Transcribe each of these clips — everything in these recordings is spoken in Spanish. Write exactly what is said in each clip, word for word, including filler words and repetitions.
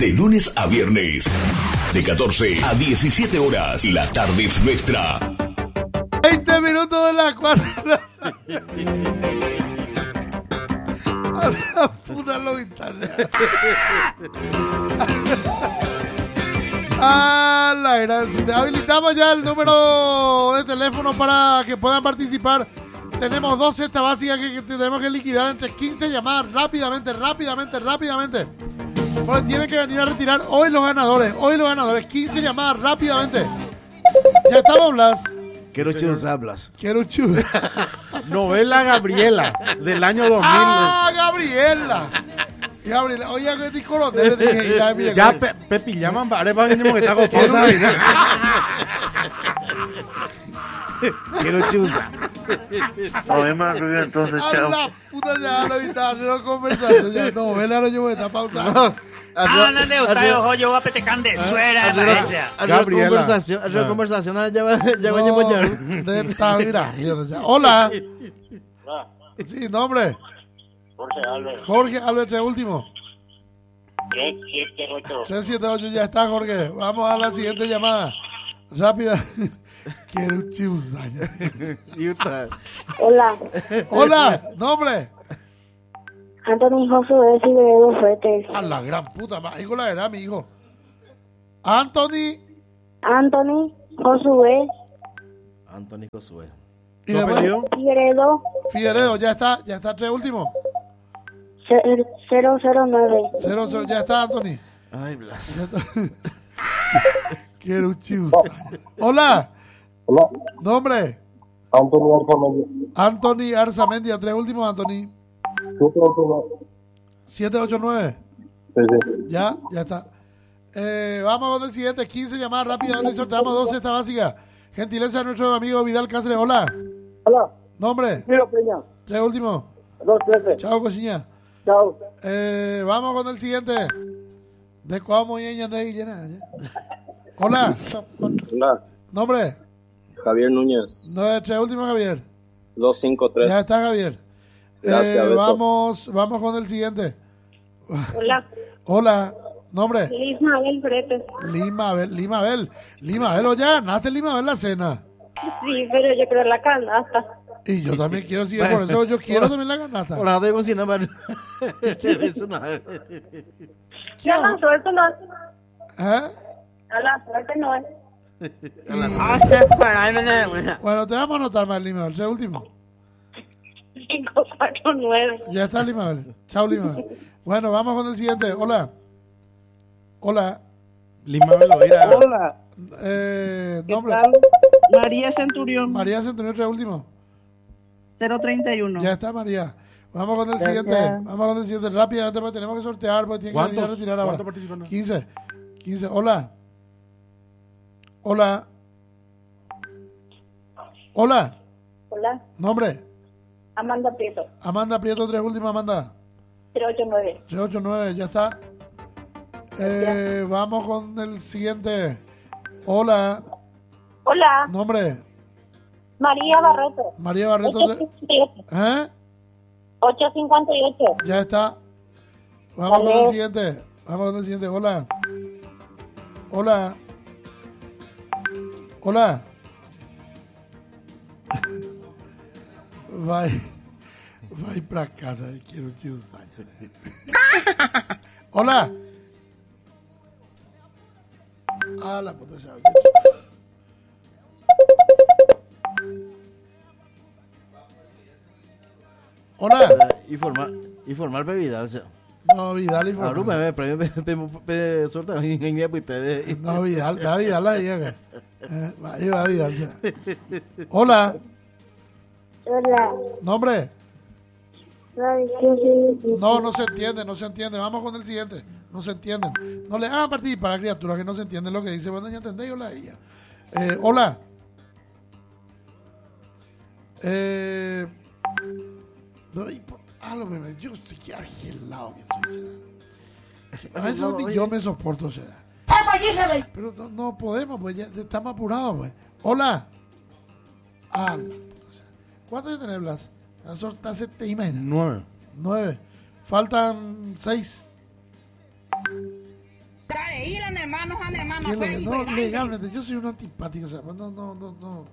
De lunes a viernes, de catorce a diecisiete horas. La tarde es nuestra. veinte minutos de la cuarta. A la puta lo A la gracia. Habilitamos ya el número de teléfono para que puedan participar. Tenemos dos cestas básicas que, que tenemos que liquidar entre quince llamadas rápidamente, rápidamente, rápidamente. Porque tienen que venir a retirar hoy los ganadores. Hoy los ganadores. quince llamadas rápidamente. Ya estamos, Blas. Quiero chuzar, Blas. Quiero chuzar. Novela Gabriela, del año dos mil. ¡Ah, Gabriela! Gabriela, oye, que te coronel, le dije. Ya, mira, ya pe, Pepi, llaman para que está con todo. Quiero chuzar. Novela Gabriela, entonces, a chao. la puta, ya lo evitaron, no conversación. Ya, novela, no yo voy a estar pausando. Ah, no le gusta, ojo, yo voy a petecar de suera, parece. Gabriela. Conversación, no. conversación, ya va, ya va a llevar. De esta vida. Hola. Sí, nombre. Jorge Álvarez. Jorge Álvarez, último. tres siete ocho. tres siete ocho, ya está, Jorge. Vamos a la siguiente llamada. Rápida. Quiero chuzar. Hola. Hola, nombre. Anthony Josué Figueredo Fuertes. A la gran puta, hijo la era mi hijo. Anthony. Anthony Josué. Anthony Josué. ¿Y apellido? Figueredo. Figueredo, ya está, ya está, tres último. cero cero nueve. Cero, cero, ya está, Anthony. Ay, Blas. Quiero chuzar. Hola. Hola. Nombre. Antonio Arzamendi. Anthony Arzamendi, tres últimos, Anthony. siete ocho nueve. Sí, sí. Ya, ya está. Eh, vamos con el siguiente, quince llamadas rápidamente y sorteamos dos cestas básicas. Gentileza de nuestro amigo Vidal Cáceres. Hola. Hola. Nombre. Miro Peña. Tres últimos. dos trece. Chao, cociña. Chao. Eh, vamos con el siguiente. De cómo y de llena. Hola. Hola. Nombre. Javier Núñez. No, tres últimos, Javier. dos cinco tres. Ya está, Javier. Gracias, Eh, Beto. vamos, vamos con el siguiente. Hola. Hola. Nombre. Lismabel Bretes. Limabel, Limabel. Limabel, oye, ganaste Limabel la cena. Sí, pero yo creo la canasta. Y yo también quiero, sí, por eso yo quiero también la canasta. Hola, de cocina, pero. Ya la suerte no es. ¿Eh? A la suerte no es. Bueno, te vamos a anotar más, Limabel, el último. cinco cuatro nueve. Ya está, Limabel. Chao, Limabel. Bueno, vamos con el siguiente. Hola. Hola. Limabel Loira. Hola. Eh, ¿Qué nombre. tal? María Centurión. María Centurión, el último. cero treinta y uno. Ya está, María. Vamos con el Gracias. siguiente. Vamos con el siguiente. Rápidamente, porque tenemos que sortear, porque tienen que venir a ¿Cuántos? retirar ahora. ¿Cuántos participan? quince. quince. Hola. Hola. Hola. Hola. Nombre. Amanda Prieto. Amanda Prieto, tres últimas, Amanda. cero ocho nueve. tres ocho nueve, ya está. Eh, vamos con el siguiente. Hola. Hola. Nombre. María Barreto. María Barreto. ocho cincuenta y ocho. ¿Eh? ocho cincuenta y ocho. Ya está. Vamos Vale. con el siguiente. Vamos con el siguiente. Hola. Hola. Hola. Vai. Vai pra casa. Quiero te usar. Hola. Ah, la puta llave. Hola. Informar, informar para Vidal. No, Vidal y Ahora me premio pe suerte en mi apite. No, Vidal, da Vidal la diga. Eh, va, ahí va Vidal. Ya. Hola. Hola. Nombre. Ay, ¿qué es? No, no se entiende, no se entiende. Vamos con el siguiente. No se entienden. No le hagan participar a criaturas que no se entienden lo que dice. Bueno, ya entendéis, hola ella. Eh, hola. Eh, no, y por, ah, lo que yo estoy aquí argelado que soy. A veces ni yo me soporto, o sea. Pero no, no podemos, pues ya estamos apurados, pues. Hola. Ah, o sea, ¿cuántos ya tenés, Blas? Eso se te imaginas. Nueve. Nueve. Faltan seis. Ilan, hermanos, han hermanos. ¿Qué es lo que- no, legalmente, yo soy un antipático, o sea, no, no, no, no.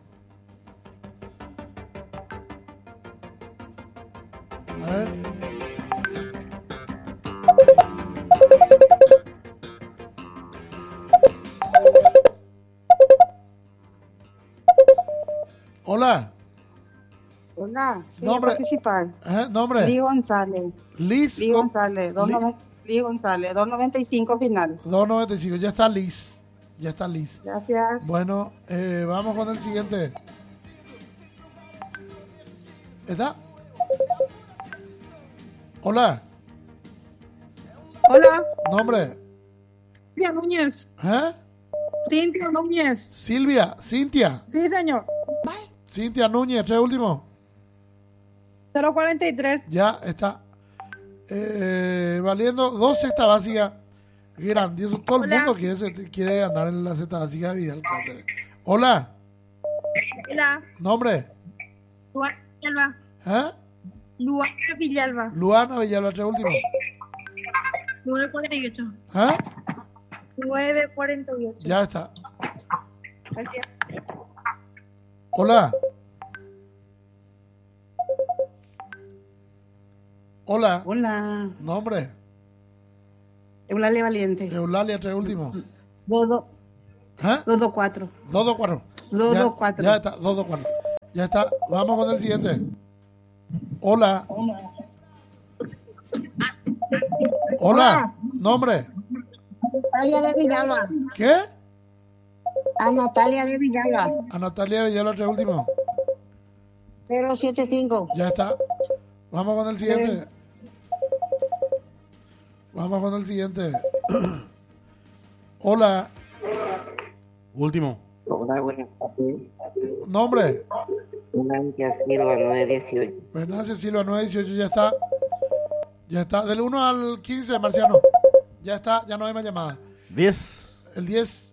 A ver. Hola. Hola, quiero Nombre. participar. ¿Eh? ¿Nombre? Liz González. Liz. Liz Gon- González, dos Li- nove- Liz González, dos noventa y cinco final. dos noventa y cinco, ya está Liz. Ya está Liz. Gracias. Bueno, eh, vamos con el siguiente. ¿Está? Hola. Hola, ¿Nombre? Cintia Núñez. ¿Eh? Cintia Núñez. Silvia, Cintia. Sí, señor. Cintia Núñez, tres últimos. cero cuarenta y tres. Ya está. Eh, valiendo dos cestas básicas. Grandioso. Todo el Hola. mundo quiere, se- quiere andar en la cesta básica de Vidal Cáceres. Hola. Hola, ¿Nombre? Luana Villalba. ¿Eh? Luana Villalba. Luana Villalba, tres últimos. nueve cuarenta y ocho. ¿Eh? nueve cuarenta y ocho. Ya está. Gracias. Hola. Hola. Hola. ¿Nombre? Eulalia Valiente. Eulalia, tres últimos. Dodo. ¿Eh? Dodo cuatro. Dos, dos, cuatro. Dos, Ya- dos, cuatro. Ya está, dos, dos, cuatro. Ya está. Vamos con el siguiente. Hola. Hola. ¿Nombre? Natalia de Villalba. ¿Qué? A Natalia de Villalba. A Natalia Villalba, tres últimos. cero setenta y cinco. Ya está. Vamos con el siguiente. Vamos con el siguiente. Hola. Último. Hola, buenas tardes. ¿Nombre? Venancio Silva, nueve dieciocho. Venancio Silva, nueve dieciocho, ya está. Ya está. Del uno al quince, Marciano. Ya está, ya no hay más llamadas. diez. El diez.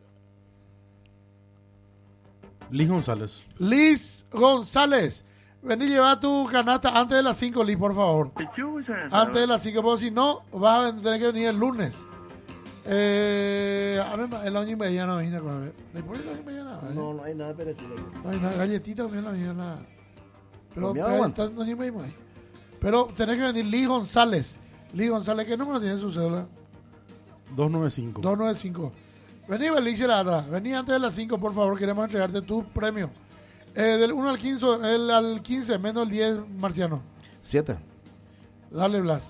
Liz González. Liz González. Vení, lleva tu canasta antes de las cinco, Liz, por favor. Antes de las cinco, porque si no, vas a tener que venir el lunes. Eh, a ver, el año y medio no viene, a ver. Después del año y medio nada. No, no hay nada perecido. No hay nada, galletita, no hay nada, nada. Pero, Comida pero, aguanta. está- no hay medio ahí. Pero tenés que venir Liz González. Liz González, ¿qué número tiene su cédula? doscientos noventa y cinco. dos noventa y cinco. Vení, Belice Lata. Vení antes de las cinco, por favor. Queremos entregarte tu premio. Eh, del uno al quince, el, al quince, menos el diez, Marciano. siete. Dale, Blas.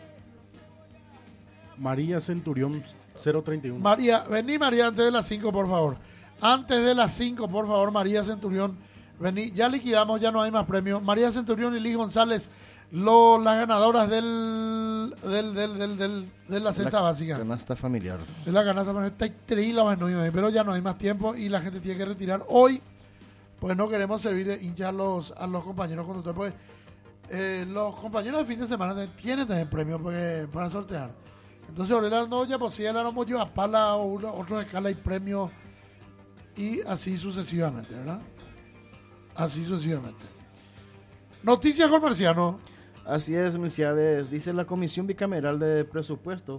María Centurión, cero treinta y uno. María, vení, María, antes de las cinco, por favor. Antes de las cinco, por favor, María Centurión. Vení, ya liquidamos, ya no hay más premios. María Centurión y Liz González, lo, las ganadoras del, del, del, del, del- de la cesta básica. Canasta familiar. De la canasta, pero está increíble, bueno, pero ya no hay más tiempo y la gente tiene que retirar hoy. Pues no queremos servir de hincha a los, a los compañeros conductores, pues eh, los compañeros de fin de semana te- tienen también premios porque, para sortear. Entonces, ahora no, ya pues si el yo a pala o uno, otros escala y premios y así sucesivamente, ¿verdad? Así sucesivamente. Noticias con Marciano. Así es, Melciades. Dice la Comisión Bicameral de Presupuesto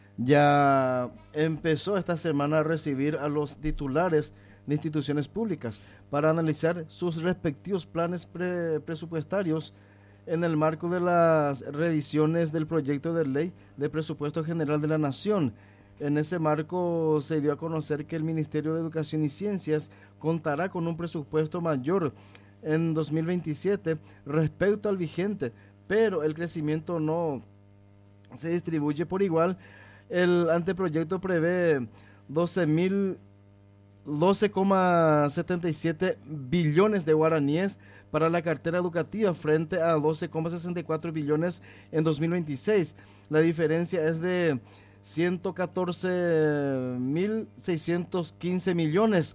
ya empezó esta semana a recibir a los titulares de instituciones públicas para analizar sus respectivos planes pre- presupuestarios en el marco de las revisiones del proyecto de ley de presupuesto general de la Nación. En ese marco se dio a conocer que el Ministerio de Educación y Ciencias contará con un presupuesto mayor en dos mil veintisiete respecto al vigente, pero el crecimiento no se distribuye por igual. El anteproyecto prevé doce mil doce coma setenta y siete billones de guaraníes para la cartera educativa frente a doce coma sesenta y cuatro billones en dos mil veintiséis. La diferencia es de ciento catorce mil seiscientos quince millones.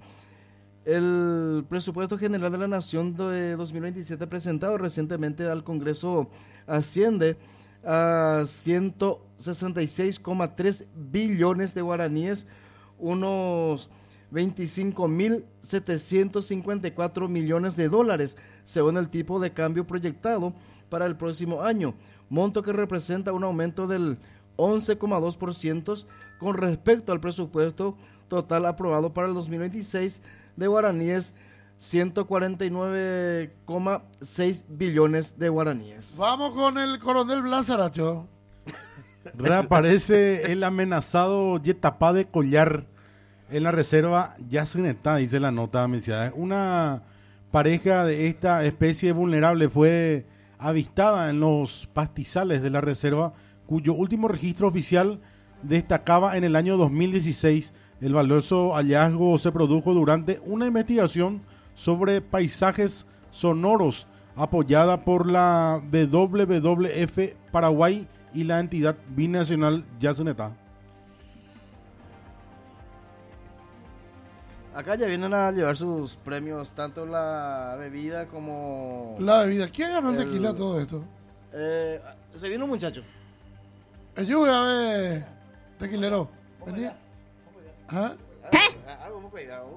El presupuesto general de la Nación de dos mil veintisiete presentado recientemente al Congreso asciende a ciento sesenta y seis coma tres billones de guaraníes, unos veinticinco mil setecientos cincuenta y cuatro millones de dólares, según el tipo de cambio proyectado para el próximo año, monto que representa un aumento del once coma dos por ciento con respecto al presupuesto total aprobado para el dos mil veintiséis de guaraníes, ciento cuarenta y nueve coma seis billones de guaraníes. Vamos con el coronel Blas Aracho. Reaparece el amenazado Yetapá de Collar en la reserva Yacinetá, dice la nota. Una pareja de esta especie vulnerable fue avistada en los pastizales de la reserva, cuyo último registro oficial destacaba en el año dos mil dieciséis. El valioso hallazgo se produjo durante una investigación sobre paisajes sonoros apoyada por la W W F Paraguay y la entidad binacional Yacinetá. Acá ya vienen a llevar sus premios, tanto la bebida como... La bebida. ¿Quién ganó el, el tequila todo esto? Eh, se vino un muchacho. Yo voy a ver tequilero. Vení. ¿Ah? Ah, ¿cómo cuidado?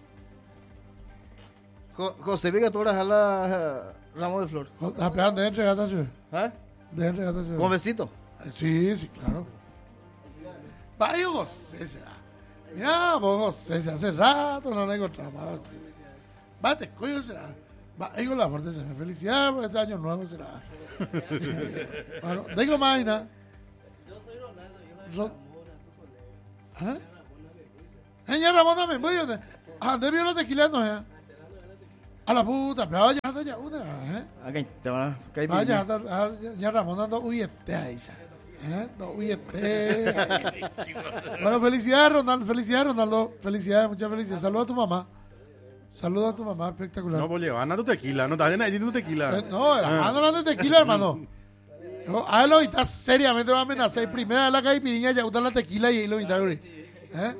Jo- José Vigatora jala ramo de flor. Ah, pero de entre gata, ¿Ah? De entre gata, ¿Con besito? Sí, sí, claro. Vaya José, será. Mira, vos José, se hace rato no lo encontramos. Va, te cuido, será. Va, digo la fuerte, será. Felicidades por este año nuevo, será. Bueno, digo más, ¿no? Yo soy Ronaldo, hijo de Ro- Ramona, ¿Ah? Señor Ramón, me voy a... ¿A dónde vio los tequilas, no, eh? A la puta, pero vaya, hasta ya, una, ¿eh? Ok, te van a caer. Vaya, hasta, ah, ya Ramón ando huyete ahí, ¿eh? No huyete. Bueno, felicidades, Ronaldo, felicidades, Ronaldo, felicidades, muchas felicidades. Saludos a tu mamá. Saludos a tu mamá, espectacular. No, pues llevan a tu tequila, no estás en tu tequila. Eh, no, era Ah. hablando de tequila, hermano. Yo, a él lo está seriamente va a amenazar. Primera vez la caipiriña ya gusta la tequila y ahí lo invita, güey. ¿Eh?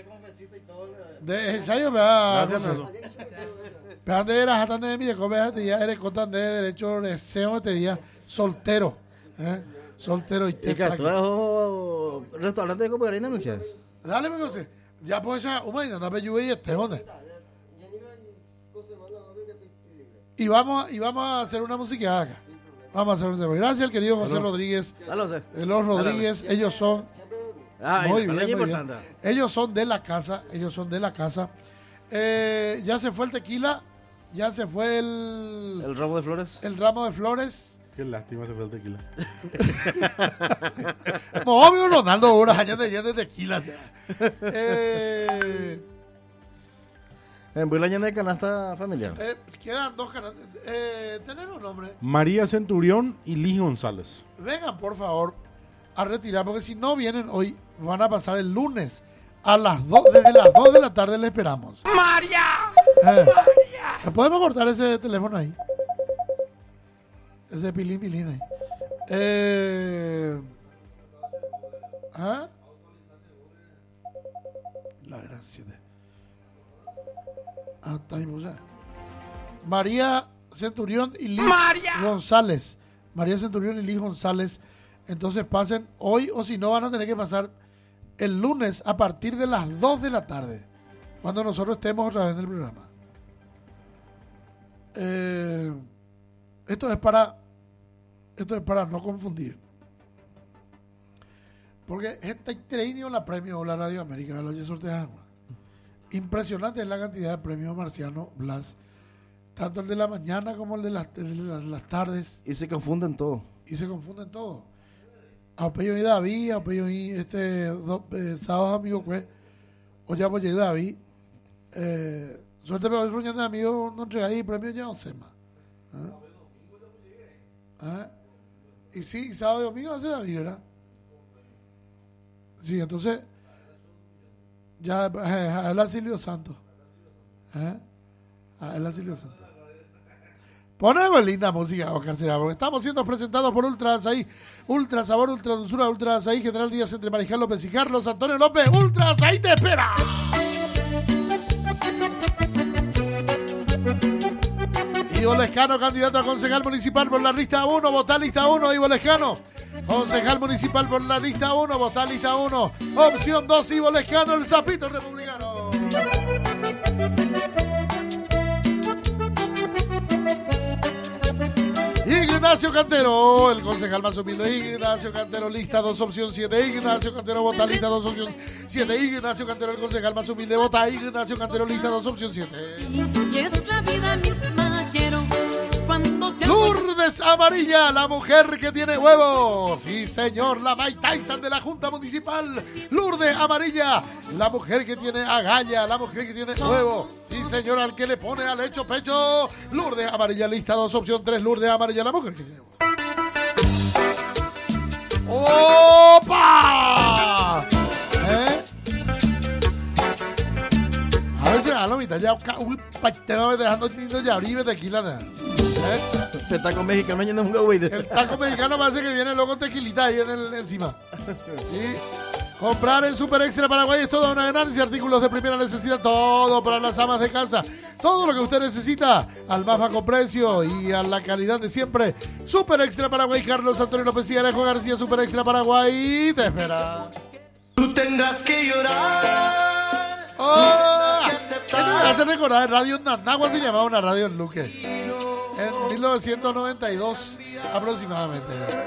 De ensayo, vea. Gracias, Naso. Pero de eras hasta de mire, come este día, eres contan de derecho, deseo este día, soltero. ¿Eh? Soltero y ¿Y te qué? ¿Tú vas a restaurante de Copagarina, no sabes? Dale, me sé. Ya puedes echar un mañana, no me ayude y este, ¿dónde? Y vamos, y vamos a hacer una musiquita acá. Vamos a hacer una musiquita. Gracias al querido José Aló. Rodríguez. Aló, José. De los Rodríguez, Aló. ellos son... Ah, muy y- bien, es muy bien. importante. Ellos son de la casa, ellos son de la casa. Eh, ya se fue el tequila, ya se fue el... ¿El ramo de flores? El ramo de flores. Qué lástima se fue el tequila. Como obvio, Ronaldo, unos años de de tequila. Eh, En Buila llena de canasta familiar. eh, quedan dos caras. Eh, ¿Tenés los nombres? María Centurión y Liz González. Vengan, por favor, a retirar, porque si no vienen hoy, van a pasar el lunes. A las dos, desde las dos de la tarde le esperamos. María. Eh, ¿Podemos cortar ese teléfono ahí? Ese pilín, pilín ahí. Eh, ¿Ah? La gracia de... Ah, está ahí, o sea. María Centurión y Liz María. González. María Centurión y Liz González. Entonces pasen hoy o si no van a tener que pasar el lunes a partir de las dos de la tarde. Cuando nosotros estemos otra vez en el programa. Eh, esto es para esto es para no confundir. Porque está increíble la premio la Radio América de los sorteos. Impresionante es la cantidad de premios Marciano Blas. Tanto el de la mañana como el de las, el de las, las tardes. Y se confunden todo. Y se confunden todo. Apello y David, apello y este do, eh, sábado amigo pues. O ya pues David. Eh, suerte pero hoy ruñan de amigos no entrega ahí premio ya no sé más. ¿Ah? ¿Ah? Y sí, y sábado y domingo hace David, ¿verdad? Sí, entonces ya eh, habla Silvio Santos. ¿Eh? Habla Silvio Santos. Ponemos linda música, Oscar Será, porque estamos siendo presentados por Ultra Azaí, Ultra Sabor, Ultra Dulzura, Ultra Azaí, General Díaz entre Marijal López y Carlos Antonio López. Ultra Azaí te espera. Ivo Lescano, candidato a concejal municipal por la lista uno, votá lista uno, Ivo Lescano. Concejal municipal por la lista uno, votá lista uno. Opción dos, Ivo Lescano, el sapito republicano. Y que Ignacio Cantero, el concejal más humilde. Ignacio Cantero, lista dos, opción siete. Ignacio Cantero, vota lista dos, opción siete. Ignacio Cantero, el concejal más humilde, vota. Ignacio Cantero, lista dos, opción siete. Es la vida misma, quiero cuando te Lourdes Amarilla, la mujer que tiene huevos. Sí, señor, la Mike Tyson de la Junta Municipal. Lourdes Amarilla, la mujer que tiene agallas, la mujer que tiene huevo. Sí, señor, al que le pone al hecho pecho. Lourdes Amarilla, lista dos, opción tres. Lourdes Amarilla, la mujer que tiene huevo. ¡Opa! ¿Eh? A veces a la mitad ya un pateo dejando niños ya arriba tequila. ¿Eh? El taco mexicano yendo un güey. El taco mexicano parece que viene luego tequilita ahí en el, encima. Y comprar en Super Extra Paraguay es toda una ganancia. Artículos de primera necesidad, todo para las amas de casa. Todo lo que usted necesita al más bajo precio y a la calidad de siempre. Super Extra Paraguay, Carlos Antonio López y Alejo García. Super Extra Paraguay te espera. Tú tendrás que llorar. ¡Oh! Esto me hace recordar Radio Nanagua, se llamaba una radio en Luque. En mil novecientos noventa y dos aproximadamente.